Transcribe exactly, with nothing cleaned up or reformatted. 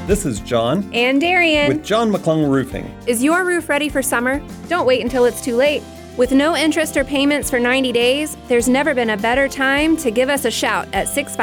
This is John and Darian with John McClung Roofing. Is your roof ready for summer? Don't wait until it's too late. With no interest or payments for ninety days, there's never been a better time to give us a shout at six five